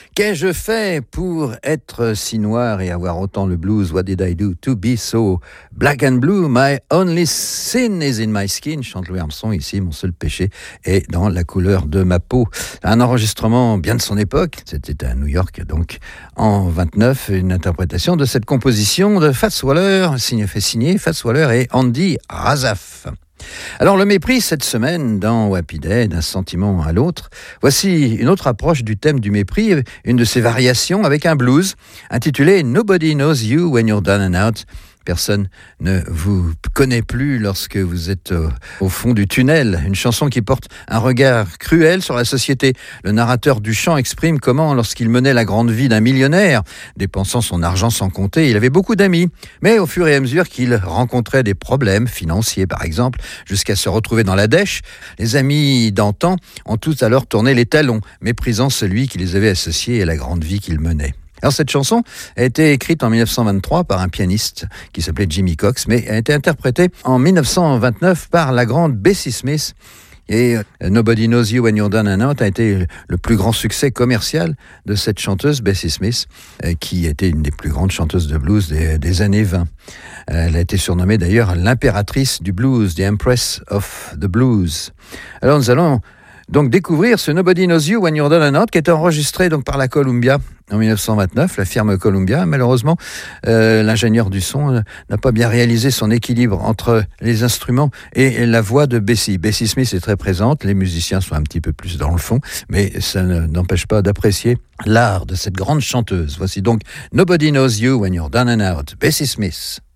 Qu'ai-je fait pour être si noir et avoir autant le blues? What did I do to be so black and blue? My only sin is in my skin, chante Louis Armstrong ici. Mon seul péché est dans la couleur de ma peau. Un enregistrement bien de son époque. C'était à New York, donc en 29, une interprétation de cette composition de Fats Waller, signé Fats Waller et Andy Razaf. Alors le mépris cette semaine dans Wappy Day, d'un sentiment à l'autre. Voici une autre approche du thème du mépris, une de ses variations avec un blues intitulé Nobody Knows You When You're Down and Out. Personne ne vous connaît plus lorsque vous êtes au fond du tunnel. Une chanson qui porte un regard cruel sur la société. Le narrateur du chant exprime comment, lorsqu'il menait la grande vie d'un millionnaire, dépensant son argent sans compter, il avait beaucoup d'amis. Mais au fur et à mesure qu'il rencontrait des problèmes financiers, par exemple, jusqu'à se retrouver dans la dèche, les amis d'antan ont tous alors tourné les talons, méprisant celui qui les avait associés à la grande vie qu'il menait. Alors cette chanson a été écrite en 1923 par un pianiste qui s'appelait Jimmy Cox, mais a été interprétée en 1929 par la grande Bessie Smith. Et Nobody Knows You When You're Down and Out a été le plus grand succès commercial de cette chanteuse Bessie Smith, qui était une des plus grandes chanteuses de blues des années 20. Elle a été surnommée d'ailleurs l'impératrice du blues, the Empress of the Blues. Alors nous allons donc découvrir ce Nobody Knows You When You're Down and Out qui a été enregistré donc par la Columbia en 1929, la firme Columbia. Malheureusement, l'ingénieur du son n'a pas bien réalisé son équilibre entre les instruments et la voix de Bessie. Bessie Smith est très présente, les musiciens sont un petit peu plus dans le fond, mais ça n'empêche pas d'apprécier l'art de cette grande chanteuse. Voici donc Nobody Knows You When You're Down and Out, Bessie Smith.